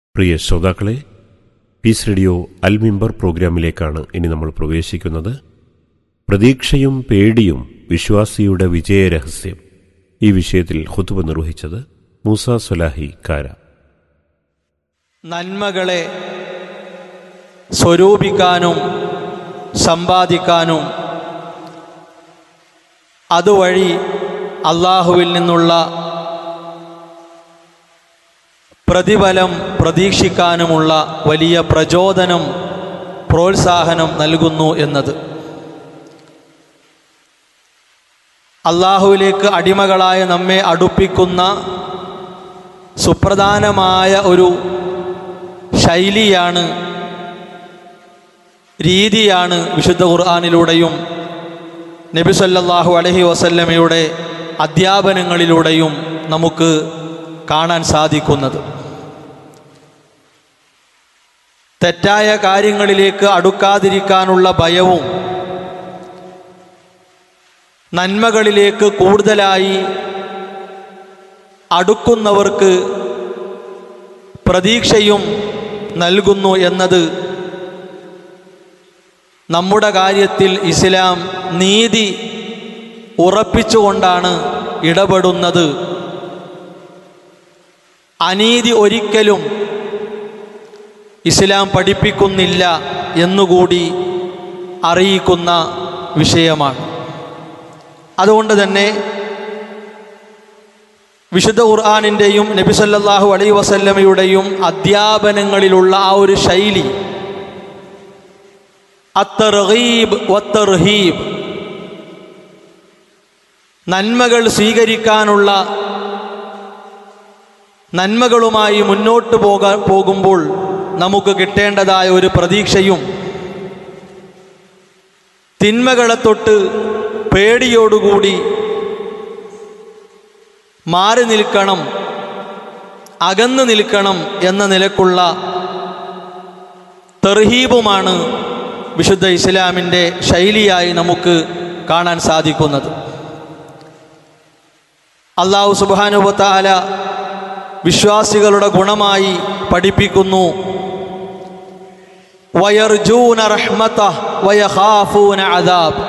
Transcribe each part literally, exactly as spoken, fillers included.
പ്രിയ ശ്രോതാക്കളെ, piece radio അൽ മിമ്പർ പ്രോഗ്രാമിലേക്കാണ് ഇനി നമ്മൾ പ്രവേശിക്കുന്നത്. പ്രതീക്ഷയും പേടിയും വിശ്വാസിയുടെ വിജയരഹസ്യം. ഈ വിഷയത്തിൽ ഖുതുബ നിർവഹിച്ചത് മൂസ സ്വലാഹി കാര. നന്മകളെ സ്വരൂപിക്കാനും സമ്പാദിക്കാനും അതുവഴി അള്ളാഹുവിൽ നിന്നുള്ള പ്രതിഫലം പ്രതീക്ഷിക്കാനുമുള്ള വലിയ പ്രചോദനം, പ്രോത്സാഹനം നൽകുന്നു എന്നത് അള്ളാഹുവിലേക്ക് അടിമകളായ നമ്മെ അടുപ്പിക്കുന്ന സുപ്രധാനമായ ഒരു ശൈലിയാണ്, രീതിയാണ് വിശുദ്ധ ഖുർആനിലൂടെയും നബി സല്ലല്ലാഹു അലൈഹി വസല്ലമയുടെ അധ്യാപനങ്ങളിലൂടെയും നമുക്ക് കാണാൻ സാധിക്കുന്നത്. തെറ്റായ കാര്യങ്ങളിലേക്ക് അടുക്കാതിരിക്കാനുള്ള ഭയവും നന്മകളിലേക്ക് കൂടുതലായി അടുക്കുന്നവർക്ക് പ്രതീക്ഷയും നൽകുന്നു എന്നത് നമ്മുടെ കാര്യത്തിൽ ഇസ്ലാം നീതി ഉറപ്പിച്ചുകൊണ്ടാണ് ഇടപെടുന്നത്. അനീതി ഒരിക്കലും ഇസ്ലാം പഠിപ്പിക്കുന്നില്ല എന്നുകൂടി അറിയിക്കുന്ന വിഷയമാണ്. അതുകൊണ്ട് തന്നെ വിശുദ്ധ ഖുർആനിൻ്റെയും നബി സല്ലല്ലാഹു അലൈഹി വസല്ലമയുടെയും അധ്യാപനങ്ങളിലുള്ള ആ ഒരു ശൈലി, അത്തർഗീബ് വത്തർഹീബ്, നന്മകൾ സ്വീകരിക്കാനുള്ള, നന്മകളുമായി മുന്നോട്ട് പോകാൻ പോകുമ്പോൾ നമുക്ക് കിട്ടേണ്ടതായ ഒരു പ്രതീക്ഷയും, തിന്മകളെ തൊട്ട് പേടിയോടുകൂടി മാറി നിൽക്കണം, അകന്നു നിൽക്കണം എന്ന നിലക്കുള്ള തർഹീബുമാണ് വിശുദ്ധ ഇസ്ലാമിൻ്റെ ശൈലിയായി നമുക്ക് കാണാൻ സാധിക്കുന്നത്. അല്ലാഹു സുബ്ഹാനഹു വ തആല വിശ്വാസികളുടെ ഗുണമായി പഠിപ്പിക്കുന്നു, വയർജൂന റഹ്മതഹ് വയഖാഫൂന അദാബ്.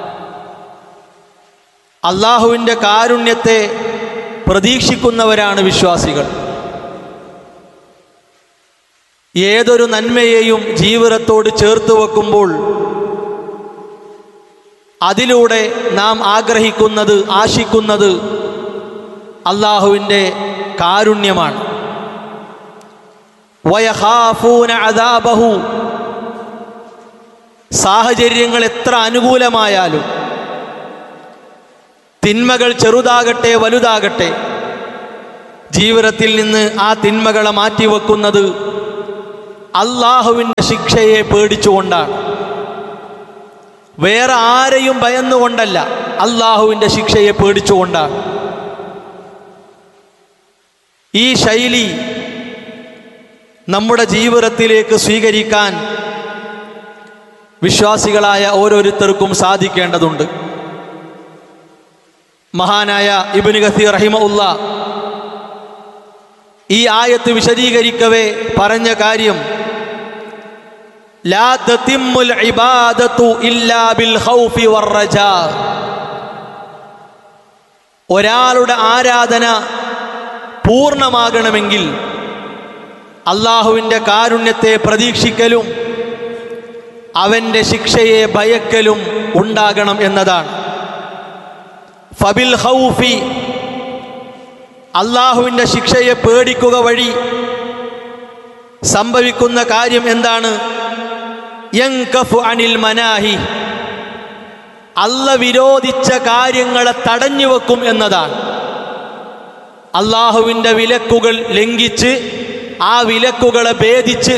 അല്ലാഹുവിൻ്റെ കാരുണ്യത്തെ പ്രതീക്ഷിക്കുന്നവരാണ് വിശ്വാസികൾ. ഏതൊരു നന്മയെയും ജീവിതത്തോട് ചേർത്ത് വെക്കുമ്പോൾ അതിലൂടെ നാം ആഗ്രഹിക്കുന്നത്, ആശിക്കുന്നത് അല്ലാഹുവിൻ്റെ കാരുണ്യമാണ്. വയഖാഫൂന അദാബഹു, സാഹചര്യങ്ങൾ എത്ര അനുകൂലമായാലും, തിന്മകൾ ചെറുതാകട്ടെ വലുതാകട്ടെ, ജീവിതത്തിൽ നിന്ന് ആ തിന്മകളെ മാറ്റിവെക്കുന്നത് അല്ലാഹുവിൻ്റെ ശിക്ഷയെ പേടിച്ചുകൊണ്ടാണ്. വേറെ ആരെയും ഭയന്നുകൊണ്ടല്ല, അല്ലാഹുവിൻ്റെ ശിക്ഷയെ പേടിച്ചുകൊണ്ടാണ്. ഈ ശൈലി നമ്മുടെ ജീവിതത്തിലേക്ക് സ്വീകരിക്കാൻ വിശ്വാസികളായ ഓരോരുത്തർക്കും സാധിക്കേണ്ടതുണ്ട്. മഹാനായ ഇബ്നു കസീർ റഹിമഹുല്ലാഹ് ഈ ആയത്ത് വിശദീകരിക്കവേ പറഞ്ഞ കാര്യം, ലാ തതിമ്മുൽ ഇബാദത്തു ഇല്ലാ ബിൽ ഖൗഫി വറജാ. ഒരാളുടെ ആരാധന പൂർണ്ണമാകണമെങ്കിൽ അല്ലാഹുവിൻ്റെ കാരുണ്യത്തെ പ്രതീക്ഷിക്കലും അവൻ്റെ ശിക്ഷയെ ഭയക്കലും ഉണ്ടാകണം എന്നതാണ്. ഫബിൽ ഖൗഫി, അല്ലാഹുവിൻ്റെ ശിക്ഷയെ പേടിക്കുക വഴി സംഭവിക്കുന്ന കാര്യം എന്താണ്? യൻകഫു അനിൽ മനാഹി, അല്ല വിരോധിച്ച കാര്യങ്ങളെ തടഞ്ഞു വെക്കും എന്നതാണ്. അല്ലാഹുവിൻ്റെ വിലക്കുകൾ ലംഘിച്ച് ആ വിലക്കുകളെ ഭേദിച്ച്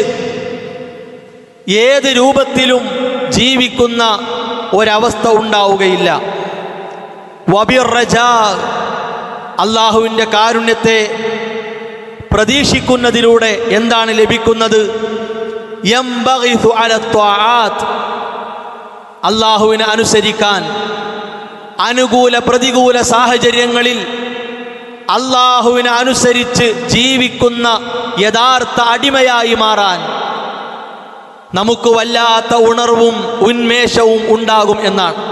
ഏത് രൂപത്തിലും ജീവിക്കുന്ന ഒരവസ്ഥ ഉണ്ടാവുകയില്ല. വബിർറജാ, അല്ലാഹുവിൻ്റെ കാരുണ്യത്തെ പ്രതീക്ഷിക്കുന്നതിലൂടെ എന്താണ് ലഭിക്കുന്നത്? യംബഗിസു അല ത്വാആത്ത്, അല്ലാഹുവിനെ അനുസരിക്കാൻ, അനുകൂല പ്രതികൂല സാഹചര്യങ്ങളിൽ അല്ലാഹുവിനെ അനുസരിച്ച് ജീവിക്കുന്ന യഥാർത്ഥ അടിമയായി മാറാൻ നമുക്ക് വല്ലാത്ത ഉണർവും ഉന്മേഷവും ഉണ്ടാകും എന്നാണ്.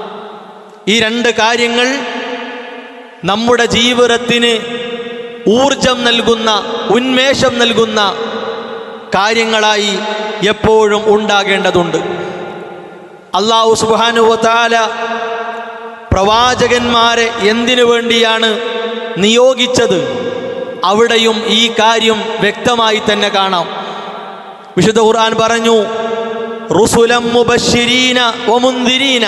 ഈ രണ്ട് കാര്യങ്ങൾ നമ്മുടെ ജീവിതത്തിന് ഊർജം നൽകുന്ന, ഉന്മേഷം നൽകുന്ന കാര്യങ്ങളായി എപ്പോഴും ഉണ്ടാകേണ്ടതുണ്ട്. അല്ലാഹു സുബ്ഹാനഹു വ തആല പ്രവാചകന്മാരെ എന്തിനു വേണ്ടിയാണ് നിയോഗിച്ചത്? അവിടെയും ഈ കാര്യം വ്യക്തമായി തന്നെ കാണാം. വിശുദ്ധ ഖുർആൻ പറഞ്ഞു, റുസുലം മുബശ്ശിരീന വമുൻദിരീന,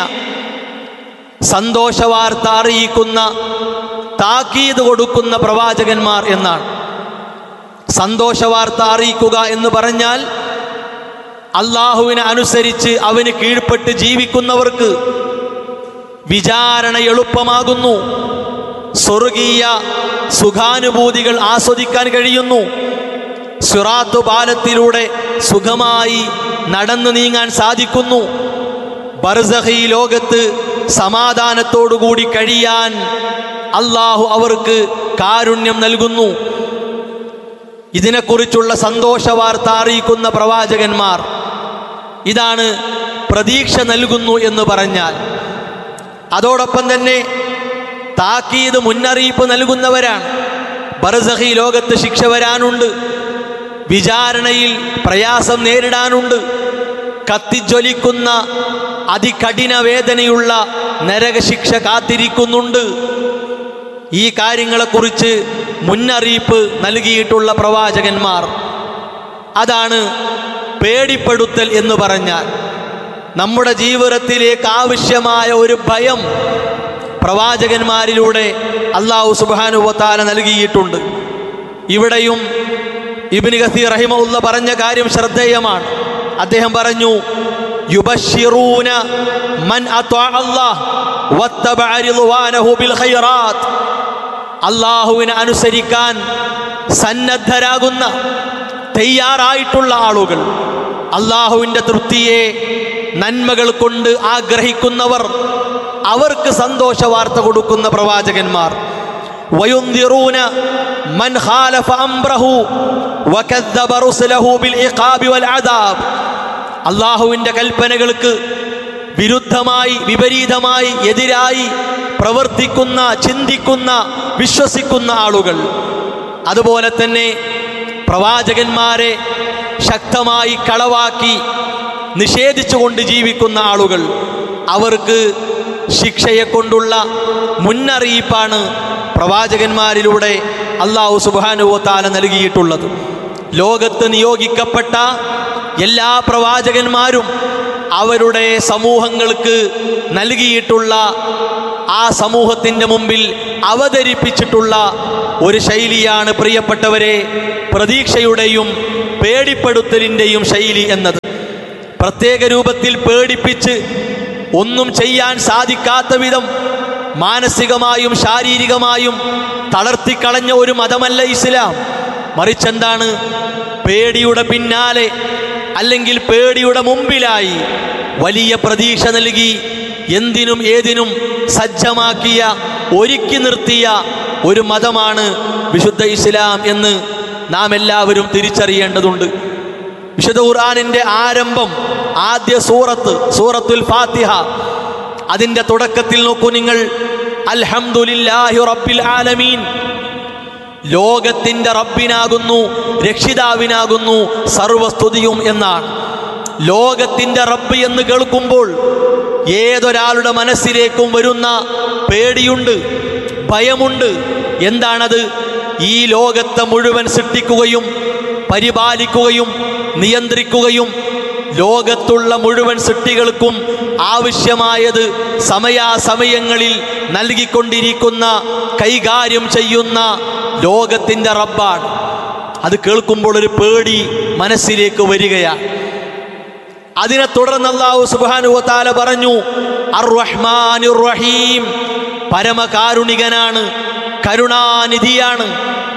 സന്തോഷവാർത്ത അറിയിക്കുന്ന, താക്കീത് കൊടുക്കുന്ന പ്രവാചകന്മാർ എന്നാണ്. സന്തോഷവാർത്ത അറിയിക്കുക എന്ന് പറഞ്ഞാൽ അള്ളാഹുവിനെ അനുസരിച്ച് അവന് കീഴ്പ്പെട്ട് ജീവിക്കുന്നവർക്ക് വിചാരണ എളുപ്പമാകുന്നു, സ്വർഗീയ സുഖാനുഭൂതികൾ ആസ്വദിക്കാൻ കഴിയുന്നു, സിറാത്ത് പാലത്തിലൂടെ സുഖമായി നടന്നു നീങ്ങാൻ സാധിക്കുന്നു, ബർസഖി ലോകത്ത് സമാധാനത്തോടുകൂടി കഴിയാൻ അള്ളാഹു അവർക്ക് കാരുണ്യം നൽകുന്നു. ഇതിനെക്കുറിച്ചുള്ള സന്തോഷ വാർത്ത അറിയിക്കുന്ന പ്രവാചകന്മാർ, ഇതാണ് പ്രതീക്ഷ നൽകുന്നു എന്ന് പറഞ്ഞാൽ. അതോടൊപ്പം തന്നെ താക്കീത്, മുന്നറിയിപ്പ് നൽകുന്നവരാണ്. ബർസഖി ലോകത്ത് ശിക്ഷ വരാനുണ്ട്, വിചാരണയിൽ പ്രയാസം നേരിടാനുണ്ട്, കത്തിജ്വലിക്കുന്ന അതികഠിന വേദനയുള്ള നരകശിക്ഷ കാത്തിരിക്കുന്നുണ്ട്. ഈ കാര്യങ്ങളെക്കുറിച്ച് മുന്നറിയിപ്പ് നൽകിയിട്ടുള്ള പ്രവാചകന്മാർ, അതാണ് പേടിപ്പെടുത്തൽ എന്ന് പറഞ്ഞാൽ. നമ്മുടെ ജീവിതത്തിലേക്ക് ആവശ്യമായ ഒരു ഭയം പ്രവാചകന്മാരിലൂടെ അല്ലാഹു സുബ്ഹാനഹു വ തആല നൽകിയിട്ടുണ്ട്. ഇവിടെയും ഇബ്നു കസീർ റഹിമഹുല്ലാഹ് പറഞ്ഞ കാര്യം ശ്രദ്ധേയമാണ്. അദ്ദേഹം പറഞ്ഞു, യുബശ്ശിറൂന മൻ അത്വഅ അല്ലാഹ് വത്തബഅ റിദ്വാനഹു ബിൽ ഖൈറാത്ത്, അല്ലാഹുവിനെ അനുസരിക്കാൻ സന്നദ്ധരാകുന്ന, തയ്യാറായിട്ടുള്ള ആളുകൾ, അല്ലാഹുവിൻ്റെ തൃപ്തിയെ നന്മകൾ കൊണ്ട് ആഗ്രഹിക്കുന്നവർ, അവർക്ക് സന്തോഷ വാർത്ത കൊടുക്കുന്ന പ്രവാചകന്മാർ. വയുൻദിറൂന മൻ ഖാലഫ അംറഹു വകദ്ദബ റുസുലഹു ബിൽ ഇഖാബി വൽ അദാബ്, അല്ലാഹുവിൻ്റെ കൽപ്പനകൾക്ക് വിരുദ്ധമായി, വിപരീതമായി, എതിരായി പ്രവർത്തിക്കുന്ന, ചിന്തിക്കുന്ന, വിശ്വസിക്കുന്ന ആളുകൾ, അതുപോലെ തന്നെ പ്രവാചകന്മാരെ ശക്തമായി കളവാക്കി നിഷേധിച്ചുകൊണ്ട് ജീവിക്കുന്ന ആളുകൾ, അവർക്ക് ശിക്ഷയെക്കൊണ്ടുള്ള മുന്നറിയിപ്പാണ് പ്രവാചകന്മാരിലൂടെ അല്ലാഹു സുബ്ഹാനഹു വ തആല നൽകിയിട്ടുള്ളത്. ലോകത്ത് നിയോഗിക്കപ്പെട്ട എല്ലാ പ്രവാചകന്മാരും അവരുടെ സമൂഹങ്ങൾക്ക് നൽകിയിട്ടുള്ള, ആ സമൂഹത്തിൻ്റെ മുമ്പിൽ അവതരിപ്പിച്ചിട്ടുള്ള ഒരു ശൈലിയാണ് പ്രിയപ്പെട്ടവരെ പ്രതീക്ഷയുടെയും പേടിപ്പെടുത്തലിൻ്റെയും ശൈലി എന്നത്. പ്രത്യേക രൂപത്തിൽ പേടിപ്പിച്ച് ഒന്നും ചെയ്യാൻ സാധിക്കാത്ത വിധം മാനസികമായും ശാരീരികമായും തളർത്തിക്കളഞ്ഞ ഒരു മതമല്ല ഇസ്ലാം. മറിച്ചെന്താണ്? പേടിയുടെ പിന്നാലെ, അല്ലെങ്കിൽ പേടിയുടെ മുമ്പിലായി വലിയ പ്രതീക്ഷ നൽകി എന്തിനും ഏതിനും സജ്ജമാക്കിയ, ഒരുക്കി നിർത്തിയ ഒരു മതമാണ് വിശുദ്ധ ഇസ്ലാം എന്ന് നാം എല്ലാവരും തിരിച്ചറിയേണ്ടതുണ്ട്. വിശുദ്ധ ഖുർആനിൻ്റെ ആരംഭം, ആദ്യ സൂറത്ത് സൂറത്തുൽ ഫാത്തിഹ, അതിൻ്റെ തുടക്കത്തിൽ നോക്കൂ നിങ്ങൾ, അൽഹംദുലില്ലാഹി റബ്ബിൽ ആലമീൻ, ലോകത്തിൻ്റെ റബ്ബിനാകുന്നു, രക്ഷിതാവിനാകുന്നു സർവസ്തുതിയും എന്നാണ്. ലോകത്തിൻ്റെ റബ്ബ് എന്ന് കേൾക്കുമ്പോൾ ഏതൊരാളുടെ മനസ്സിലേക്കും വരുന്ന പേടിയുണ്ട്, ഭയമുണ്ട്. എന്താണത്? ഈ ലോകത്തെ മുഴുവൻ സൃഷ്ടിക്കുകയും പരിപാലിക്കുകയും നിയന്ത്രിക്കുകയും ലോകത്തുള്ള മുഴുവൻ സൃഷ്ടികൾക്കും ആവശ്യമായത് സമയാസമയങ്ങളിൽ നൽകിക്കൊണ്ടിരിക്കുന്ന, കൈകാര്യം ചെയ്യുന്ന ലോകത്തിൻ്റെ റബ്ബാണ്. അത് കേൾക്കുമ്പോൾ ഒരു പേടി മനസ്സിലേക്ക് വരികയാണ്. അതിനെ തുടർന്ന് അല്ലാഹു സുബ്ഹാനഹു വ തആല പറഞ്ഞു, അർ റഹ്മാനിർ റഹീം, പരമകാരുണികനാണ്, കരുണാനിധിയാണ്.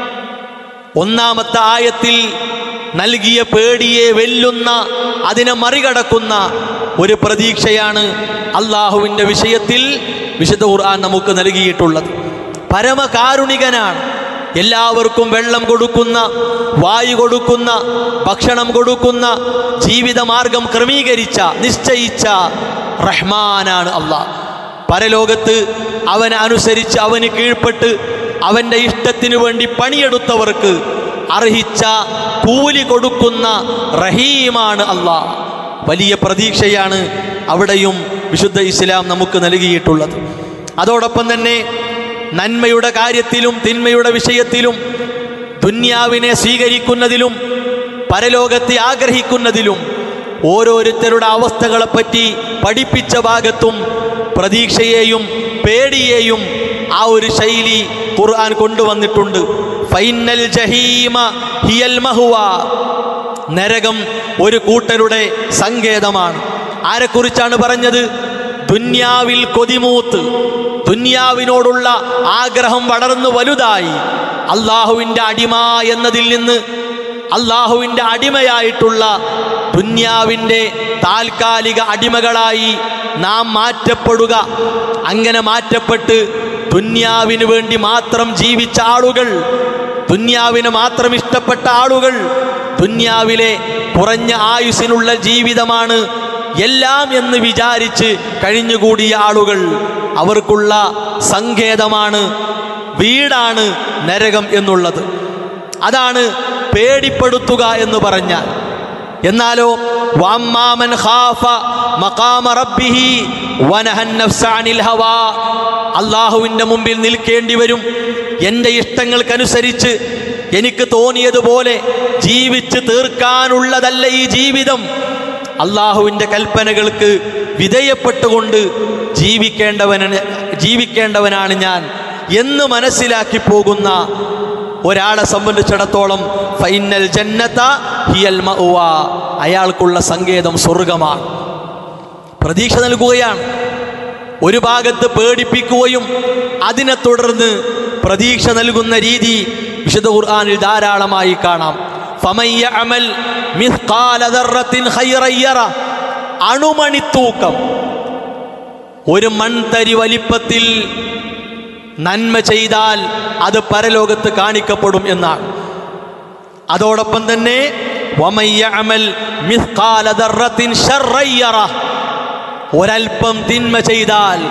ഒന്നാമത്തെ ആയത്തിൽ നൽകിയ പേടിയെ വെല്ലുന്ന, അതിനെ മറികടക്കുന്ന ഒരു പ്രതീക്ഷയാണ് അള്ളാഹുവിൻ്റെ വിഷയത്തിൽ വിശുദ്ധ ഖുർആൻ നമുക്ക് നൽകിയിട്ടുള്ളത്. പരമകാരുണികനാണ്, എല്ലാവർക്കും വെള്ളം കൊടുക്കുന്ന, വായു കൊടുക്കുന്ന, ഭക്ഷണം കൊടുക്കുന്ന, ജീവിതമാർഗം ക്രമീകരിച്ച നിശ്ചയിച്ച റഹ്മാനാണ് അല്ലാഹ്. പരലോകത്ത് അവനെ അനുസരിച്ച് അവന് കീഴ്പ്പെട്ട് അവൻ്റെ ഇഷ്ടത്തിനു വേണ്ടി പണിയെടുത്തവർക്ക് അർഹിച്ച കൂലി കൊടുക്കുന്ന റഹീമാണ് അല്ലാഹ്. വലിയ പ്രതീക്ഷയാണ് അവിടെയും വിശുദ്ധ ഇസ്ലാം നമുക്ക് നൽകിയിട്ടുള്ളത്. അതോടൊപ്പം തന്നെ നന്മയുടെ കാര്യത്തിലും തിന്മയുടെ വിഷയത്തിലും ദുന്യാവിനെ സ്വീകരിക്കുന്നതിലും പരലോകത്തെ ആഗ്രഹിക്കുന്നതിലും ഓരോരുത്തരുടെ അവസ്ഥകളെപ്പറ്റി പഠിപ്പിച്ച ഭാഗത്തും പ്രതീക്ഷയെയും പേടിയെയും ആ ഒരു ശൈലി ഖുർആൻ കൊണ്ടുവന്നിട്ടുണ്ട്. ഫൈനൽ ജഹീമ ഹിയൽ മഹ്വ, നരകം ഒരു കൂട്ടരുടെ സങ്കേതമാണ്. ആരെക്കുറിച്ചാണ് പറഞ്ഞത്? ദുന്യാവിൽ കൊതിമൂത്ത്, ദുന്യാവിനോടുള്ള ആഗ്രഹം വളർന്നു വലുതായി അള്ളാഹുവിൻ്റെ അടിമ എന്നതിൽ നിന്ന് അള്ളാഹുവിൻ്റെ അടിമയായിട്ടുള്ള ദുന്യാവിൻ്റെ താൽക്കാലിക അടിമകളായി നാം മാറ്റപ്പെടുക. അങ്ങനെ മാറ്റപ്പെട്ട് ദുന്യാവിന് വേണ്ടി മാത്രം ജീവിച്ച ആളുകൾ, ദുന്യാവിന് മാത്രം ഇഷ്ടപ്പെട്ട ആളുകൾ, ദുന്യാവിലെ കുറഞ്ഞ ആയുസ്സിനുള്ള ജീവിതമാണ് എല്ലാം എന്ന് വിചാരിച്ച് കഴിഞ്ഞുകൂടിയ ആളുകൾ, അവർക്കുള്ള സങ്കേതമാണ്, വീടാണ് നരകം എന്നുള്ളത്. അതാണ് പേടിപ്പെടുത്തുക എന്ന് പറഞ്ഞാൽ. എന്നാലോ വമ്മാമൻ ഖാഫ മഖാമ റബ്ബിഹി വനഹൻ നഫ്സ അനിൽ ഹവാ, അള്ളാഹുവിൻ്റെ മുമ്പിൽ നിൽക്കേണ്ടി വരും. എൻ്റെ ഇഷ്ടങ്ങൾക്കനുസരിച്ച് എനിക്ക് തോന്നിയതുപോലെ ജീവിച്ച് തീർക്കാനുള്ളതല്ല ഈ ജീവിതം. അള്ളാഹുവിൻ്റെ കൽപ്പനകൾക്ക് വിധേയപ്പെട്ടുകൊണ്ട് ജീവിക്കേണ്ടവന് ജീവിക്കേണ്ടവനാണ് ഞാൻ എന്ന് മനസ്സിലാക്കി പോകുന്ന ഒരാളെ സംബന്ധിച്ചിടത്തോളം ഫൈനൽ ജന്നത ഹിയൽ മഅ്വ, അയാൾക്കുള്ള സങ്കേതം സ്വർഗമാണ്. പ്രതീക്ഷ നൽകുകയാണ്. ഒരു ഭാഗത്ത് പേടിപ്പിക്കുകയും അതിനെ തുടർന്ന് പ്രതീക്ഷ നൽകുന്ന രീതി വിശുദ്ധ ഖുർആനിൽ ധാരാളമായി കാണാം. ഫമൻ യഅമൽ മിസ്ഖാല ദർറത്തിൻ ഖൈറൻ യറ, അണുമണിത്തൂക്കം, ഒരു മൺതരി വലിപ്പത്തിൽ നന്മ ചെയ്താൽ അത് പരലോകത്ത് കാണിക്കപ്പെടും എന്നാണ്. അതോടൊപ്പം തന്നെ വമൻ യഅമൽ മിസ്ഖാല ദർറത്തിൻ ശർറൻ യറ, ഒരൽപ്പം തിന്മ ചെയ്താൽ,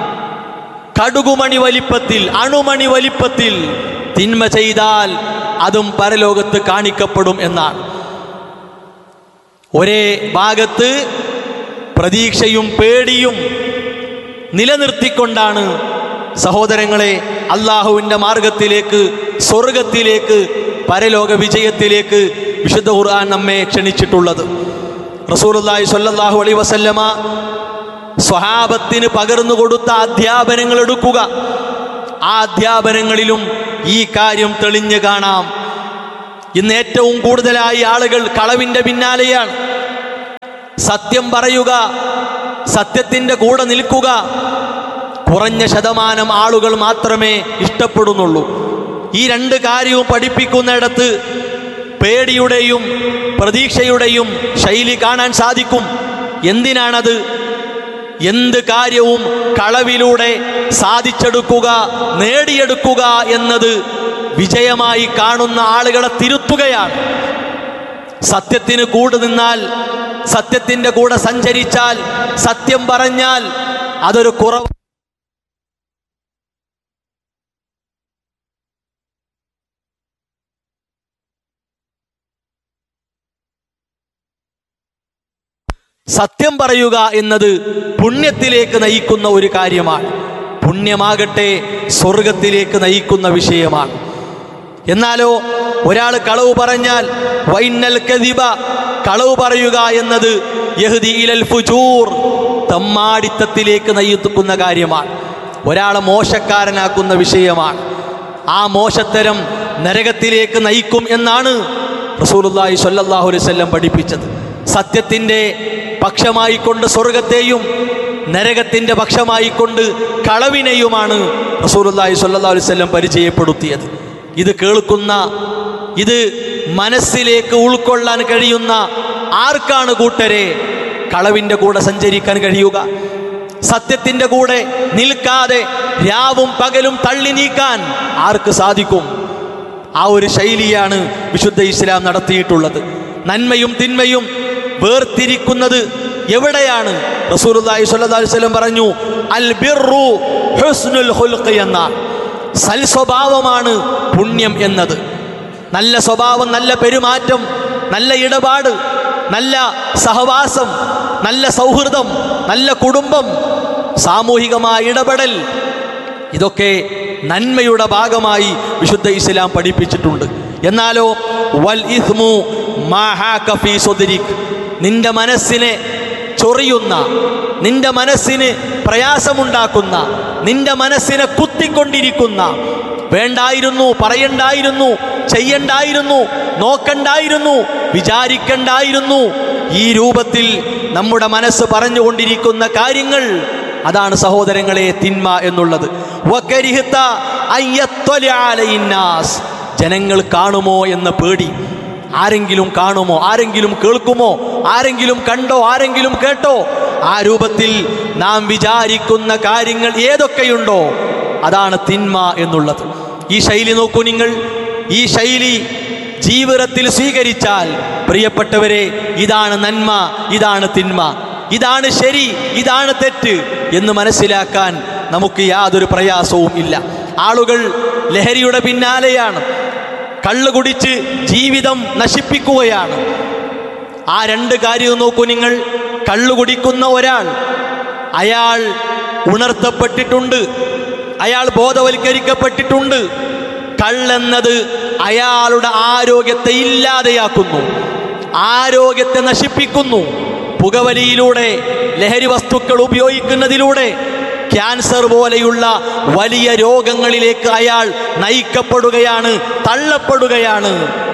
കടുകുമണി വലിപ്പത്തിൽ, അണുമണി വലിപ്പത്തിൽ തിന്മ ചെയ്താൽ അതും പരലോകത്ത് കാണിക്കപ്പെടും എന്നാണ്. ഒരേ ഭാഗത്ത് പ്രതീക്ഷയും പേടിയും നിലനിർത്തിക്കൊണ്ടാണ് സഹോദരങ്ങളെ അള്ളാഹുവിൻ്റെ മാർഗത്തിലേക്ക്, സ്വർഗത്തിലേക്ക്, പരലോക വിജയത്തിലേക്ക് വിശുദ്ധ ഖുർആൻ നമ്മെ ക്ഷണിച്ചിട്ടുള്ളത്. റസൂലുള്ളാഹി സ്വല്ലല്ലാഹു അലൈഹി വസല്ലമ സ്വഹാബത്തിന് പകർന്നു കൊടുത്ത അധ്യാപനങ്ങൾ എടുക്കുക. ആ അധ്യാപനങ്ങളിലും ഈ കാര്യം തെളിഞ്ഞു കാണാം. ഇന്ന് ഏറ്റവും കൂടുതലായി ആളുകൾ കളവിൻ്റെ പിന്നാലെയാണ്. സത്യം പറയുക, സത്യത്തിൻ്റെ കൂടെ നിൽക്കുക കുറഞ്ഞ ശതമാനം ആളുകൾ മാത്രമേ ഇഷ്ടപ്പെടുന്നുള്ളൂ. ഈ രണ്ട് കാര്യവും പഠിപ്പിക്കുന്നിടത്ത് പേടിയുടെയും പ്രതീക്ഷയുടെയും ശൈലി കാണാൻ സാധിക്കും. എന്തിനാണത്? എന്ത് കാര്യവും കളവിലൂടെ സാധിച്ചെടുക്കുക, നേടിയെടുക്കുക എന്നത് വിജയമായി കാണുന്ന ആളുകളെ തിരുത്തുകയാണ്. സത്യത്തിന് കൂടെ നിന്നാൽ, സത്യത്തിൻ്റെ കൂടെ സഞ്ചരിച്ചാൽ, സത്യം പറഞ്ഞാൽ അതൊരു കുറവ്. സത്യം പറയുക എന്നത് പുണ്യത്തിലേക്ക് നയിക്കുന്ന ഒരു കാര്യമാണ്. പുണ്യമാകട്ടെ സ്വർഗത്തിലേക്ക് നയിക്കുന്ന വിഷയമാണ്. എന്നാലോ ഒരാൾ കളവ് പറഞ്ഞാൽ വൈനൽ കദിബ, കളവ് പറയുക എന്നത് യഹ്ദി ഇലൽ ഫുജൂർ, തമ്മാടിത്തത്തിലേക്ക് നയിക്കുന്ന കാര്യമാണ്. ഒരാളെ മോശക്കാരനാക്കുന്ന വിഷയമാണ്. ആ മോശത്തരം നരകത്തിലേക്ക് നയിക്കും എന്നാണ് റസൂലുള്ളാഹി സ്വല്ലല്ലാഹു അലൈഹി വസല്ലം പഠിപ്പിച്ചത്. സത്യത്തിൻ്റെ പക്ഷമായിക്കൊണ്ട് സ്വർഗത്തെയും നരകത്തിൻ്റെ പക്ഷമായിക്കൊണ്ട് കളവിനെയുമാണ് റസൂലുള്ളാഹി സ്വല്ലല്ലാഹു അലൈഹി വസല്ലം പരിചയപ്പെടുത്തിയത്. ഇത് കേൾക്കുന്ന, ഇത് മനസ്സിലേക്ക് ഉൾക്കൊള്ളാൻ കഴിയുന്ന ആർക്കാണ് കൂട്ടരെ കളവിൻ്റെ കൂടെ സഞ്ചരിക്കാൻ കഴിയുക? സത്യത്തിൻ്റെ കൂടെ നിൽക്കാതെ രാവും പകലും തള്ളി നീക്കാൻ ആർക്ക് സാധിക്കും? ആ ഒരു ശൈലിയാണ് വിശുദ്ധ ഇസ്ലാം നടത്തിയിട്ടുള്ളത്. നന്മയും തിന്മയും വേർതിരിക്കുന്നത് എവിടെയാണ്? റസൂലുള്ളാഹി സ്വല്ലല്ലാഹു അലൈഹി വസല്ലം പറഞ്ഞു, അൽ ബിർറു ഹുസ്നുൽ ഖുൽഖി എന്ന സൽ സ്വഭാവമാണ് പുണ്യം എന്നത്. നല്ല സ്വഭാവം, നല്ല പെരുമാറ്റം, നല്ല ഇടപാട്, നല്ല സഹവാസം, നല്ല സൗഹൃദം, നല്ല കുടുംബം, സാമൂഹികമായ ഇടപെടൽ, ഇതൊക്കെ നന്മയുടെ ഭാഗമായി വിശുദ്ധ ഇസ്ലാം പഠിപ്പിച്ചിട്ടുണ്ട്. എന്നാലോ വൽ ഇസ്മു മാ ഹാക ഫീ സുദ്രിക്, നിന്റെ മനസ്സിനെ ചൊറിയുന്ന, നിന്റെ മനസ്സിന് പ്രയാസമുണ്ടാക്കുന്ന, നിന്റെ മനസ്സിനെ കുത്തിക്കൊണ്ടിരിക്കുന്ന, വേണ്ടായിരുന്നു, പറയണ്ടായിരുന്നു, ചെയ്യണ്ടായിരുന്നു, നോക്കണ്ടായിരുന്നു, വിചാരിക്കണ്ടായിരുന്നു, ഈ രൂപത്തിൽ നമ്മുടെ മനസ്സ് പറഞ്ഞുകൊണ്ടിരിക്കുന്ന കാര്യങ്ങൾ, അതാണ് സഹോദരങ്ങളെ തിന്മ എന്നുള്ളത്. വകരിഹ്ത അയ്യത്വല അലൈന്നാസ്, ജനങ്ങൾ കാണുമോ എന്ന പേടി. ആരെങ്കിലും കാണുമോ, ആരെങ്കിലും കേൾക്കുമോ, ആരെങ്കിലും കണ്ടോ, ആരെങ്കിലും കേട്ടോ, ആ രൂപത്തിൽ നാം വിചാരിക്കുന്ന കാര്യങ്ങൾ ഏതൊക്കെയുണ്ടോ അതാണ് തിന്മ എന്നുള്ളത്. ഈ ശൈലി നോക്കൂ നിങ്ങൾ. ഈ ശൈലി ജീവിതത്തിൽ സ്വീകരിച്ചാൽ പ്രിയപ്പെട്ടവരെ, ഇതാണ് നന്മ, ഇതാണ് തിന്മ, ഇതാണ് ശരി, ഇതാണ് തെറ്റ് എന്ന് മനസ്സിലാക്കാൻ നമുക്ക് യാതൊരു പ്രയാസവും ഇല്ല. ആളുകൾ ലഹരിയുടെ പിന്നാലെയാണ്, കള്ളു കുടിച്ച് ജീവിതം നശിപ്പിക്കുകയാണ്. ആ രണ്ട് കാര്യം നോക്കൂ നിങ്ങൾ. കള്ളു കുടിക്കുന്ന ഒരാൾ, അയാൾ ഉണർത്തപ്പെട്ടിട്ടുണ്ട്, അയാൾ ബോധവൽക്കരിക്കപ്പെട്ടിട്ടുണ്ട്. കള്ളെന്നത് അയാളുടെ ആരോഗ്യത്തെ ഇല്ലാതെയാക്കുന്നു, ആരോഗ്യത്തെ നശിപ്പിക്കുന്നു. പുകവലിയിലൂടെ, ലഹരി വസ്തുക്കൾ ഉപയോഗിക്കുന്നതിലൂടെ ക്യാൻസർ പോലെയുള്ള വലിയ രോഗങ്ങളിലേക്ക് അയാൾ നയിക്കപ്പെടുകയാണ്, തള്ളപ്പെടുകയാണ്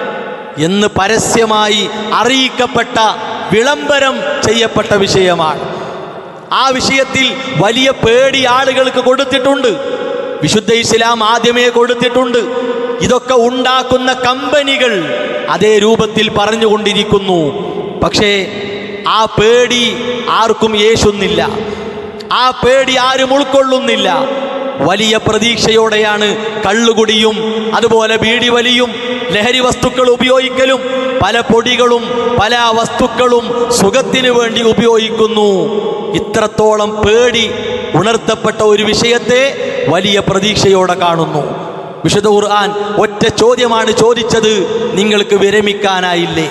എന്ന് പരസ്യമായി അറിയിക്കപ്പെട്ട, വിളംബരം ചെയ്യപ്പെട്ട വിഷയമാണ്. ആ വിഷയത്തിൽ വലിയ പേടി ആളുകൾക്ക് കൊടുത്തിട്ടുണ്ട്. വിശുദ്ധ ഇസ്ലാം ആദ്യമേ കൊടുത്തിട്ടുണ്ട്. ഇതൊക്കെ ഉണ്ടാക്കുന്ന കമ്പനികൾ അതേ രൂപത്തിൽ പറഞ്ഞുകൊണ്ടിരിക്കുന്നു. പക്ഷേ ആ പേടി ആർക്കും യേശുന്നില്ല, ആ പേടി ആരും ഉൾക്കൊള്ളുന്നില്ല. വലിയ പ്രതീക്ഷയോടെയാണ് കള്ളുകുടിയും അതുപോലെ ബീഡി വലിയും ലഹരി വസ്തുക്കൾ ഉപയോഗിക്കലും. പല പൊടികളും പല വസ്തുക്കളും സുഖത്തിന് വേണ്ടി ഉപയോഗിക്കുന്നു. ഇത്രത്തോളം പേടി ഉണർത്തപ്പെട്ട ഒരു വിഷയത്തെ വലിയ പ്രതീക്ഷയോടെ കാണുന്നു. വിശുദ്ധ ഖുർആൻ ഒറ്റ ചോദ്യമാണ് ചോദിച്ചത്, നിങ്ങൾക്ക് വിരമിക്കാനായില്ലേ?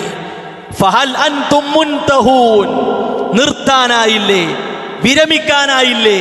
ഫഹൽ അൻതും മുൻതഹൂൻ, നിർത്താനായില്ലേ, വിരമിക്കാനായില്ലേ?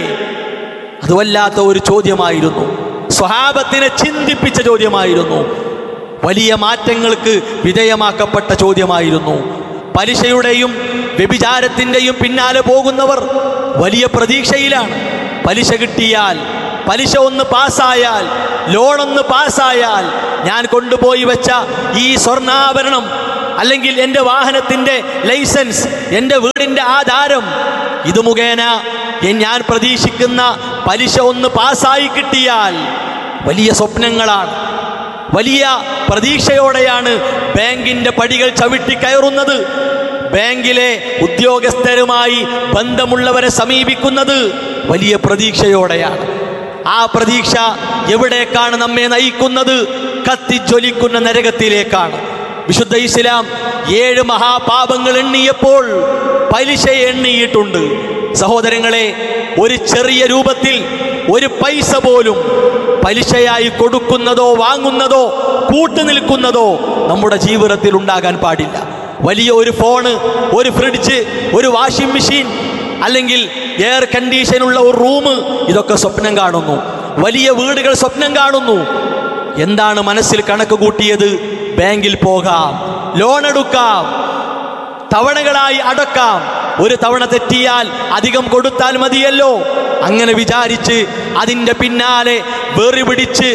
അത് വല്ലാത്ത ഒരു ചോദ്യമായിരുന്നു, സ്വഹാബത്തിനെ ചിന്തിപ്പിച്ച ചോദ്യമായിരുന്നു, വലിയ മാറ്റങ്ങൾക്ക് വിധേയമാക്കപ്പെട്ട ചോദ്യമായിരുന്നു. പലിശയുടെയും വ്യഭിചാരത്തിൻ്റെയും പിന്നാലെ പോകുന്നവർ വലിയ പ്രതീക്ഷയിലാണ്. പലിശ കിട്ടിയാൽ, പലിശ ഒന്ന് പാസ്സായാൽ, ലോണൊന്ന് പാസ്സായാൽ, ഞാൻ കൊണ്ടുപോയി വെച്ച ഈ സ്വർണ്ണാഭരണം, അല്ലെങ്കിൽ എൻ്റെ വാഹനത്തിൻ്റെ ലൈസൻസ്, എൻ്റെ വീടിൻ്റെ ആധാരം, ഇത് മുഖേന ഞാൻ പ്രതീക്ഷിക്കുന്ന പലിശ ഒന്ന് പാസ്സായി കിട്ടിയാൽ വലിയ സ്വപ്നങ്ങളാണ്, വലിയ പ്രതീക്ഷയോടെയാണ് ബാങ്കിൻ്റെ പടികൾ ചവിട്ടി കയറുന്നത്. ബാങ്കിലെ ഉദ്യോഗസ്ഥരുമായി ബന്ധമുള്ളവരെ സമീപിക്കുന്നത് വലിയ പ്രതീക്ഷയോടെയാണ്. ആ പ്രതീക്ഷ എവിടേക്കാണ് നമ്മെ നയിക്കുന്നത്? കത്തിജ്വലിക്കുന്ന നരകത്തിലേക്കാണ്. വിശുദ്ധ ഇസ്ലാം ഏഴ് മഹാപാപങ്ങൾ എണ്ണിയപ്പോൾ പലിശ എണ്ണിയിട്ടുണ്ട്. സഹോദരങ്ങളെ, ഒരു ചെറിയ രൂപത്തിൽ ഒരു പൈസ പോലും പലിശയായി കൊടുക്കുന്നതോ വാങ്ങുന്നതോ കൂട്ടുനിൽക്കുന്നതോ നമ്മുടെ ജീവിതത്തിൽ ഉണ്ടാകാൻ പാടില്ല. വലിയ ഒരു ഫോണ്, ഒരു ഫ്രിഡ്ജ്, ഒരു വാഷിംഗ് മെഷീൻ, അല്ലെങ്കിൽ എയർ കണ്ടീഷനുള്ള ഒരു റൂം, ഇതൊക്കെ സ്വപ്നം കാണുന്നു. വലിയ വീടുകൾ സ്വപ്നം കാണുന്നു. എന്താണ് മനസ്സിൽ കണക്ക് കൂട്ടിയത്? ബാങ്കിൽ പോകാം, ലോൺ എടുക്കാം, തവണകളായി അടക്കാം, ഒരു തവണ തെറ്റിയാൽ അധികം കൊടുത്താൽ മതിയല്ലോ. അങ്ങനെ വിചാരിച്ച് അതിൻ്റെ പിന്നാലെ വെറി പിടിച്ച്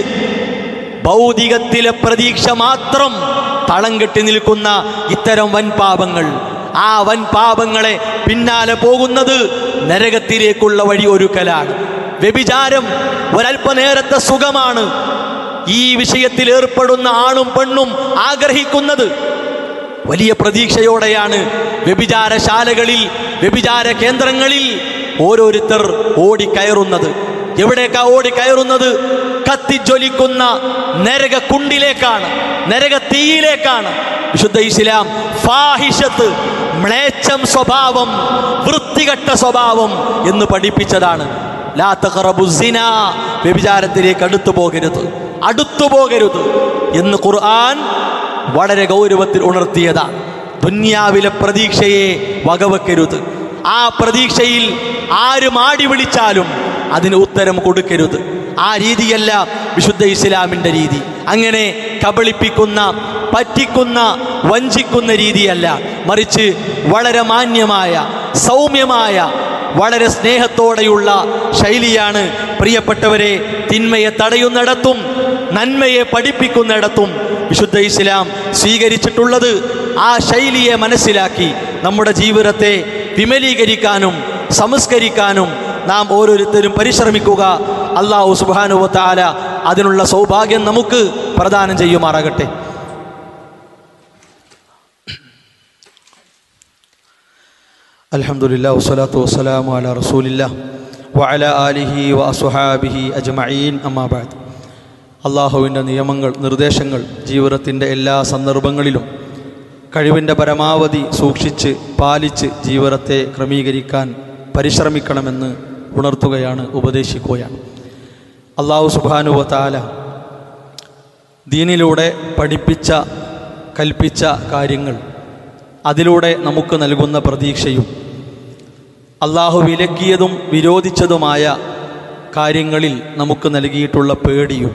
ഭൗതികത്തിലെ പ്രതീക്ഷ മാത്രം തളം കെട്ടി നിൽക്കുന്ന ഇത്തരം വൻപാപങ്ങൾ, ആ വൻപാപങ്ങളെ പിന്നാലെ പോകുന്നത് നരകത്തിലേക്കുള്ള വഴി ഒരുക്കലാണ്. വ്യഭിചാരം ഒരല്പനേരത്തെ സുഖമാണ്. ഈ വിഷയത്തിൽ ഏർപ്പെടുന്ന ആണും പെണ്ണും ആഗ്രഹിക്കുന്നത് വലിയ പ്രതീക്ഷയോടെയാണ്. വ്യഭിചാരശാലകളിൽ, വ്യഭിചാര കേന്ദ്രങ്ങളിൽ ഓരോരുത്തർ ഓടിക്കയറുന്നത്. എവിടേക്കാ ഓടിക്കയറുന്നത്? കത്തിജ്വലിക്കുന്ന നരക കുണ്ടിലേക്കാണ്, നരക തീയിലേക്കാണ് വിശുദ്ധ ഇസ്ലാം ഫാഹിഷത്ത്, മ്ലേച്ഛം സ്വഭാവം, വൃത്തികെട്ട സ്വഭാവം എന്ന് പഠിപ്പിച്ചതാണ്. ലാ തഖറബു സിനാ, വ്യഭിചാരത്തിലേക്ക് അടുത്തു പോകരുത്, അടുത്തു പോകരുത് എന്ന് ഖുർആൻ വളരെ ഗൗരവത്തിൽ ഉണർത്തിയതാണ്. ദുന്യാവിലെ പ്രതീക്ഷയെ വകവെക്കരുത്. ആ പ്രതീക്ഷയിൽ ആര് മാടി വിളിച്ചാലും അതിന് ഉത്തരം കൊടുക്കരുത്. ആ രീതിയല്ല വിശുദ്ധ ഇസ്ലാമിൻ്റെ രീതി. അങ്ങനെ കബളിപ്പിക്കുന്ന, പറ്റിക്കുന്ന, വഞ്ചിക്കുന്ന രീതിയല്ല, മറിച്ച് വളരെ മാന്യമായ, സൗമ്യമായ, വളരെ സ്നേഹത്തോടെയുള്ള ശൈലിയാണ് പ്രിയപ്പെട്ടവരെ തിന്മയെ തടയുന്നിടത്തും നന്മയെ പഠിപ്പിക്കുന്നിടത്തും വിശുദ്ധ ഇസ്ലാം സ്വീകരിച്ചിട്ടുള്ളത്. ആ ശൈലിയെ മനസ്സിലാക്കി നമ്മുടെ ജീവിതത്തെ വിമലീകരിക്കാനും സംസ്കരിക്കാനും നാം ഓരോരുത്തരും പരിശ്രമിക്കുക. അല്ലാഹു സുബ്ഹാനഹു വ തആല അതിനുള്ള സൗഭാഗ്യം നമുക്ക് പ്രദാനം ചെയ്യുമാറാകട്ടെ. അൽഹംദുലില്ലാഹി വസ്സലാത്തു വസ്സലാമു അലാ റസൂലില്ലാഹ് വഅലാ ആലിഹി വഅസ്ഹാബിഹി അജ്മഈൻ. അമ്മാ ബഅദ്. അള്ളാഹുവിൻ്റെ നിയമങ്ങൾ, നിർദ്ദേശങ്ങൾ ജീവിതത്തിൻ്റെ എല്ലാ സന്ദർഭങ്ങളിലും കഴിവിൻ്റെ പരമാവധി സൂക്ഷിച്ച് പാലിച്ച് ജീവിതത്തെ ക്രമീകരിക്കാൻ പരിശ്രമിക്കണമെന്ന് ഉണർത്തുകയാണ്, ഉപദേശിക്കുകയാണ്. അല്ലാഹു സുബ്ഹാനഹു വ തആല ദീനിലൂടെ പഠിപ്പിച്ച, കൽപ്പിച്ച കാര്യങ്ങൾ, അതിലൂടെ നമുക്ക് നൽകുന്ന പ്രതീക്ഷയും അല്ലാഹു വിലക്കിയതും വിരോധിച്ചതുമായ കാര്യങ്ങളിൽ നമുക്ക് നൽകിയിട്ടുള്ള പേടിയും,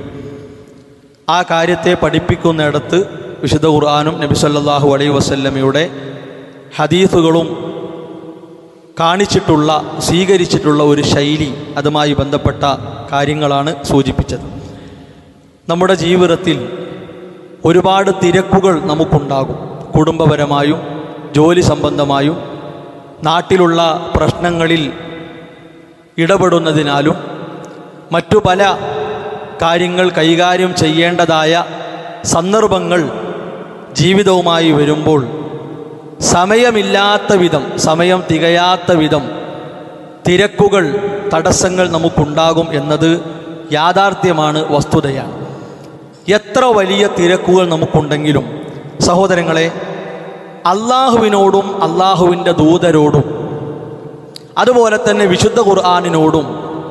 ആ കാര്യത്തെ പഠിപ്പിക്കുന്നിടത്ത് വിശുദ്ധ ഖുർആനും നബി സല്ലല്ലാഹു അലൈഹി വസല്ലമയുടെ ഹദീസുകളും കാണിച്ചിട്ടുള്ള, സ്വീകരിച്ചിട്ടുള്ള ഒരു ശൈലി, അതുമായി ബന്ധപ്പെട്ട കാര്യങ്ങളാണ് സൂചിപ്പിച്ചത്. നമ്മുടെ ജീവിതത്തിൽ ഒരുപാട് തിരക്കുകൾ നമുക്കുണ്ടാകും. കുടുംബപരമായും ജോലി സംബന്ധമായും നാട്ടിലുള്ള പ്രശ്നങ്ങളിൽ ഇടപെടുന്നതിനാലും മറ്റു പല കാര്യങ്ങൾ കൈകാര്യം ചെയ്യേണ്ടതായ സന്ദർഭങ്ങൾ ജീവിതവുമായി വരുമ്പോൾ സമയമില്ലാത്ത വിധം, സമയം തികയാത്ത വിധം തിരക്കുകൾ, തടസ്സങ്ങൾ നമുക്കുണ്ടാകും എന്നത് യാഥാർത്ഥ്യമാണ്, വസ്തുതയാണ്. എത്ര വലിയ തിരക്കുകൾ നമുക്കുണ്ടെങ്കിലും സഹോദരങ്ങളെ, അള്ളാഹുവിനോടും അള്ളാഹുവിൻ്റെ ദൂതരോടും അതുപോലെ തന്നെ വിശുദ്ധ ഖുർആനിനോടും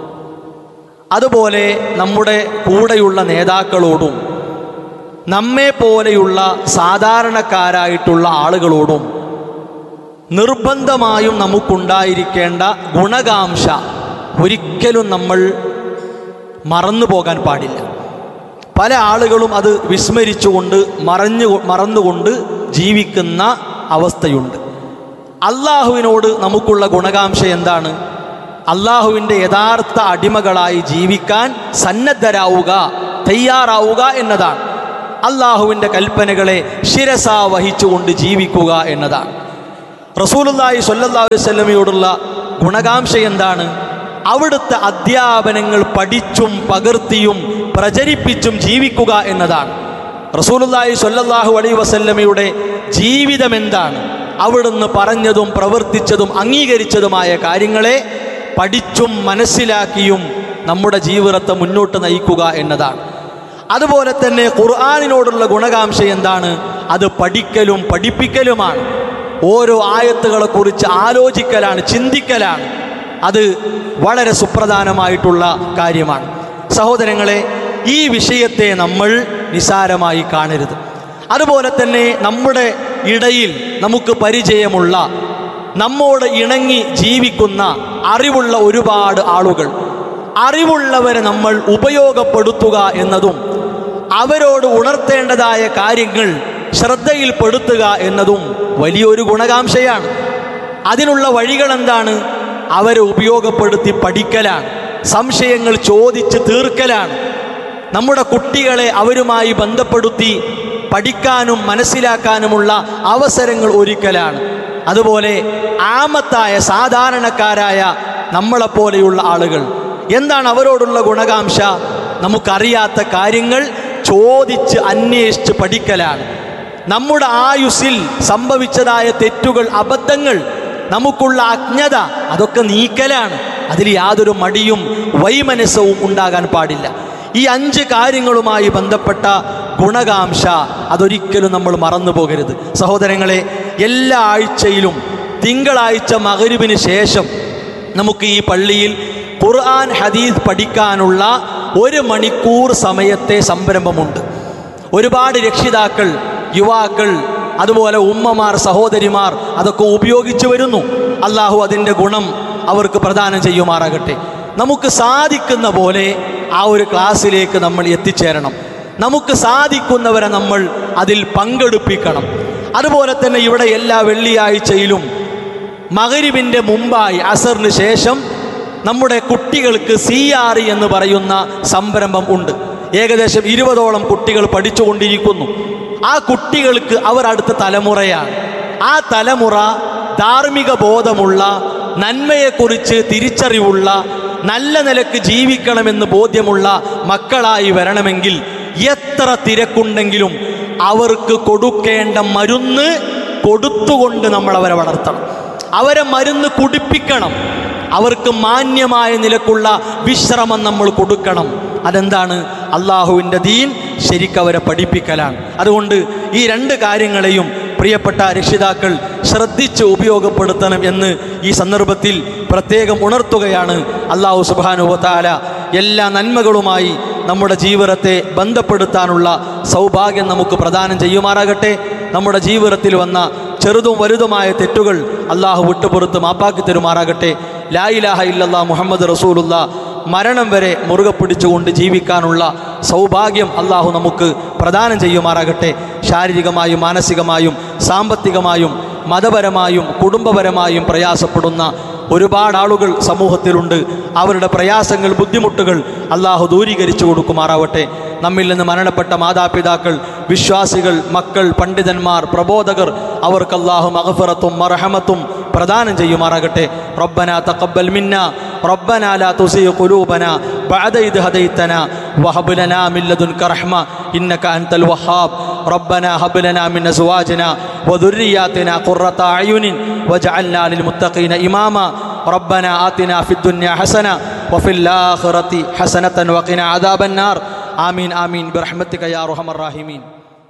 അതുപോലെ നമ്മുടെ കൂടെയുള്ള നേതാക്കളോടും നമ്മെ പോലെയുള്ള സാധാരണക്കാരായിട്ടുള്ള ആളുകളോടും നിർബന്ധമായും നമുക്കുണ്ടായിരിക്കേണ്ട ഗുണകാംക്ഷ ഒരിക്കലും നമ്മൾ മറന്നു പോകാൻ പാടില്ല. പല ആളുകളും അത് വിസ്മരിച്ചുകൊണ്ട് മറഞ്ഞു മറന്നുകൊണ്ട് ജീവിക്കുന്ന അവസ്ഥയുണ്ട്. അള്ളാഹുവിനോട് നമുക്കുള്ള ഗുണകാംക്ഷ എന്താണ്? അള്ളാഹുവിൻ്റെ യഥാർത്ഥ അടിമകളായി ജീവിക്കാൻ സന്നദ്ധരാവുക, തയ്യാറാവുക എന്നതാണ്. അള്ളാഹുവിൻ്റെ കൽപ്പനകളെ ശിരസാ വഹിച്ചുകൊണ്ട് ജീവിക്കുക എന്നതാണ്. റസൂലുള്ളാഹി സ്വല്ലല്ലാഹു അലൈഹി വസല്ലമയോടുള്ള ഗുണകാംക്ഷ എന്താണ്? അവിടുത്തെ അധ്യാപനങ്ങൾ പഠിച്ചും പകർത്തിയും പ്രചരിപ്പിച്ചും ജീവിക്കുക എന്നതാണ്. റസൂലുള്ളാഹി സ്വല്ലല്ലാഹു അലൈഹി വസല്ലമയുടെ ജീവിതം എന്താണ്? അവിടുന്ന് പറഞ്ഞതും പ്രവർത്തിച്ചതും അംഗീകരിച്ചതുമായ കാര്യങ്ങളെ പഠിച്ചും മനസ്സിലാക്കിയും നമ്മുടെ ജീവിതത്തെ മുന്നോട്ട് നയിക്കുക എന്നതാണ്. അതുപോലെ തന്നെ ഖുർആനിനോടുള്ള ഗുണകാംക്ഷ എന്താണ്? അത് പഠിക്കലും പഠിപ്പിക്കലുമാണ്. ഓരോ ആയത്തുകളെക്കുറിച്ച് ആലോചിക്കലാണ്, ചിന്തിക്കലാണ്. അത് വളരെ സുപ്രധാനമായിട്ടുള്ള കാര്യമാണ്. സഹോദരങ്ങളെ, ഈ വിഷയത്തെ നമ്മൾ നിസാരമായി കാണരുത്. അതുപോലെ തന്നെ നമ്മുടെ ഇടയിൽ നമുക്ക് പരിചയമുള്ള, നമ്മോട് ഇണങ്ങി ജീവിക്കുന്ന അറിവുള്ള ഒരുപാട് ആളുകൾ, അറിവുള്ളവരെ നമ്മൾ ഉപയോഗപ്പെടുത്തുക എന്നതും അവരോട് ഉണർത്തേണ്ടതായ കാര്യങ്ങൾ ശ്രദ്ധയിൽപ്പെടുത്തുക എന്നതും വലിയൊരു ഗുണകാംക്ഷയാണ്. അതിനുള്ള വഴികൾ എന്താണ്? അവരെ ഉപയോഗപ്പെടുത്തി പഠിക്കലാണ്, സംശയങ്ങൾ ചോദിച്ച് തീർക്കലാണ്. നമ്മുടെ കുട്ടികളെ അവരുമായി ബന്ധപ്പെടുത്തി പഠിക്കാനും മനസ്സിലാക്കാനുമുള്ള അവസരങ്ങൾ ഒരുക്കലാണ്. അതുപോലെ ആമത്തായ സാധാരണക്കാരായ നമ്മളെപ്പോലെയുള്ള ആളുകൾ, എന്താണ് അവരോടുള്ള ഗുണകാംക്ഷ? നമുക്കറിയാത്ത കാര്യങ്ങൾ ചോദിച്ച് അന്വേഷിച്ച് പഠിക്കലാണ്. നമ്മുടെ ആയുസ്സിൽ സംഭവിച്ചതായ തെറ്റുകൾ, അബദ്ധങ്ങൾ, നമുക്കുള്ള അജ്ഞത, അതൊക്കെ നീക്കലാണ്. അതിൽ യാതൊരു മടിയും വൈമനസ്സവും ഉണ്ടാകാൻ പാടില്ല. ഈ അഞ്ച് കാര്യങ്ങളുമായി ബന്ധപ്പെട്ട ഗുണകാംക്ഷ അതൊരിക്കലും നമ്മൾ മറന്നു പോകരുത്. സഹോദരങ്ങളെ, എല്ലാ ആഴ്ചയിലും തിങ്കളാഴ്ച മഗ്‌രിബിന് ശേഷം നമുക്ക് ഈ പള്ളിയിൽ ഖുർആൻ ഹദീസ് പഠിക്കാനുള്ള ഒരു മണിക്കൂർ സമയത്തെ സംരംഭമുണ്ട്. ഒരുപാട് രക്ഷിതാക്കൾ, യുവാക്കൾ, അതുപോലെ ഉമ്മമാർ, സഹോദരിമാർ അതൊക്കെ ഉപയോഗിച്ചു വരുന്നു. അള്ളാഹു അതിൻ്റെ ഗുണം അവർക്ക് പ്രദാനം ചെയ്യുമാറാകട്ടെ. നമുക്ക് സാധിക്കുന്ന പോലെ ആ ഒരു ക്ലാസ്സിലേക്ക് നമ്മൾ എത്തിച്ചേരണം. നമുക്ക് സാധിക്കുന്നവരെ നമ്മൾ അതിൽ പങ്കെടുപ്പിക്കണം. അതുപോലെ തന്നെ ഇവിടെ എല്ലാ വെള്ളിയാഴ്ചയിലും മഗ്‌രിബിൻ്റെ മുമ്പായി അസറിന് ശേഷം നമ്മുടെ കുട്ടികൾക്ക് സി ആർ ഇ എന്ന് പറയുന്ന സംരംഭം ഉണ്ട്. ഏകദേശം ഇരുപതോളം കുട്ടികൾ പഠിച്ചുകൊണ്ടിരിക്കുന്നു. ആ കുട്ടികൾക്ക് അവർ അടുത്ത തലമുറയാണ്. ആ തലമുറ ധാർമ്മിക ബോധമുള്ള, നന്മയെക്കുറിച്ച് തിരിച്ചറിവുള്ള, നല്ല നിലക്ക് ജീവിക്കണമെന്ന് ബോധ്യമുള്ള മക്കളായി വരണമെങ്കിൽ എത്ര തിരക്കുണ്ടെങ്കിലും അവർക്ക് കൊടുക്കേണ്ട മരുന്ന് കൊടുത്തുകൊണ്ട് നമ്മൾ അവരെ വളർത്തണം. അവരെ മരുന്ന് കുടിപ്പിക്കണം. അവർക്ക് മാന്യമായ നിലക്കുള്ള വിശ്രമം നമ്മൾ കൊടുക്കണം. അതെന്താണ്? അള്ളാഹുവിൻ്റെ ദീൻ ശരിക്കവരെ പഠിപ്പിക്കലാണ്. അതുകൊണ്ട് ഈ രണ്ട് കാര്യങ്ങളെയും പ്രിയപ്പെട്ട രക്ഷിതാക്കൾ ശ്രദ്ധിച്ച് ഉപയോഗപ്പെടുത്തണം എന്ന് ഈ സന്ദർഭത്തിൽ പ്രത്യേകം ഉണർത്തുകയാണ്. അള്ളാഹു സുബ്ഹാനഹു വ തആല എല്ലാ നന്മകളുമായി നമ്മുടെ ജീവിതത്തെ ബന്ധപ്പെടുത്താനുള്ള സൗഭാഗ്യം നമുക്ക് പ്രദാനം ചെയ്യുമാറാകട്ടെ. നമ്മുടെ ജീവിതത്തിൽ വന്ന ചെറുതും വലുതുമായ തെറ്റുകൾ അള്ളാഹു വിട്ടുപുറത്ത് മാപ്പാക്കി തരുമാറാകട്ടെ. ലാ ഇലാഹ ഇല്ലല്ലാഹ് മുഹമ്മദ് റസൂലുള്ളാഹ് മരണം വരെ മുറുകെ പിടിച്ചുകൊണ്ട് ജീവിക്കാനുള്ള സൗഭാഗ്യം അള്ളാഹു നമുക്ക് പ്രദാനം ചെയ്യുമാറാകട്ടെ. ശാരീരികമായും മാനസികമായും സാമ്പത്തികമായും മതപരമായും കുടുംബപരമായും പ്രയാസപ്പെടുന്ന ഒരുപാട് ആളുകൾ സമൂഹത്തിലുണ്ട്. അവരുടെ പ്രയാസങ്ങൾ, ബുദ്ധിമുട്ടുകൾ അള്ളാഹു ദൂരീകരിച്ചു കൊടുക്കുമാറാവട്ടെ. നമ്മിൽ നിന്ന് മരണപ്പെട്ട മാതാപിതാക്കൾ, വിശ്വാസികൾ, മക്കൾ, പണ്ഡിതന്മാർ, പ്രബോധകർ, അവർക്ക് അള്ളാഹു മഗ്ഫിറത്തും മർഹമത്തും പ്രദാനം ചെയ്യുമാറാകട്ടെ. റബ്ബനാ തഖബ്ബൽ മിന്നാ റബ്ബനാ ലാ തുസിഗ് ഖുലൂബനാ ബഅദ ഇദ് ഹദൈതനാ വഹബ് ലനാ മിൻ ലദുൻക റഹ്മ ഇന്നക അൻതൽ വഹാബ് റബ്ബനാ ഹബ് ലനാ മിൻ അസ്വാജിനാ വദുർരിയാതിനാ ഖുർറത അയുനിൻ വജഅൽനാ ലിൽ മുത്തഖീന ഇമാമാ റബ്ബനാ ആതിനാ ഫിദ് ദുനിയാ ഹസന വഫിൽ ആഖിറതി ഹസനതൻ വഖിനാ അദാബൻ നാർ. ആമീൻ ആമീൻ ബിറഹ്മതിക യാ അർഹമർ റഹീമീൻ.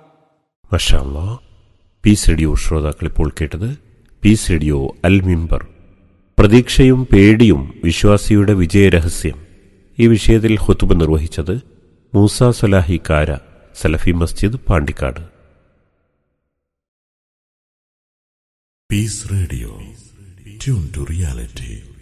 മാഷാ അല്ലാഹ്. പീസ് റേഡിയോ ശ്രോതാക്കൾ ഇപ്പോൾ കേട്ടത് പീസ് റേഡിയോ അൽ മിമ്പർ, പ്രതീക്ഷയും പേടിയും വിശ്വാസിയുടെ വിജയരഹസ്യം. ഈ വിഷയത്തിൽ ഖുതുബ നിർവഹിച്ചത് മൂസ സലാഹി കാര, സലഫി മസ്ജിദ്, Pandikkad. Piece radio, tune to reality.